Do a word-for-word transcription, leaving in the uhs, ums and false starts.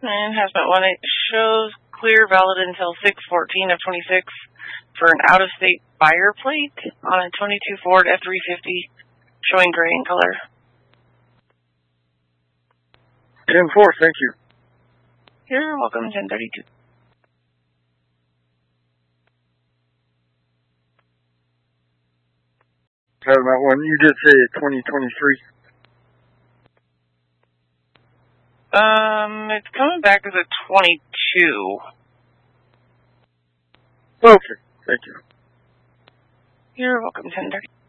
And hazmat one eight shows clear, valid until six fourteen of twenty-six for an out-of-state buyer plate on a twenty-two Ford F three fifty showing gray in color. ten four, thank you. You're welcome, ten thirty-two. Hazmat one, you did say twenty twenty-three. Um, it's coming back as a twenty-two. Okay, thank you. You're welcome, ten thirty.